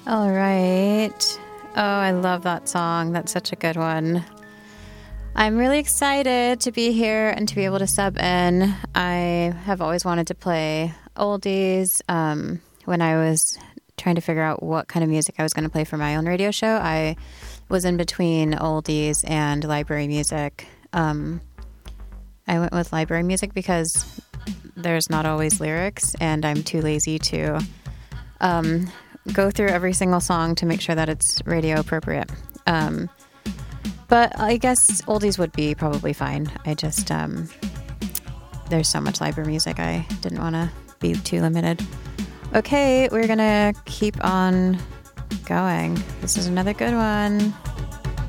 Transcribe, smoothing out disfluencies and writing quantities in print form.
All right. Oh, I love that song. That's such a good one. I'm really excited to be here and to be able to sub in. I have always wanted to play oldies. When I was trying to figure out what kind of music I was going to play for my own radio show, I was in between oldies and library music. I went with library music because there's not always lyrics, and I'm too lazy to go through every single song to make sure that it's radio appropriate. But I guess oldies would be probably fine. I just, there's so much library music, I didn't want to be too limited. Okay, we're going to keep on going. This is another good one.